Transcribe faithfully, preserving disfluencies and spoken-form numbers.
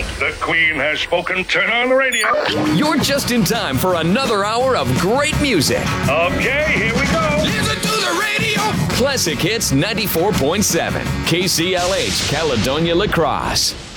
right. The Queen has spoken. Turn on the radio. You're just in time for another hour of great music. Okay, here we go. Listen to the radio. Classic Hits ninety-four point seven. K C L H, Caledonia La Crosse.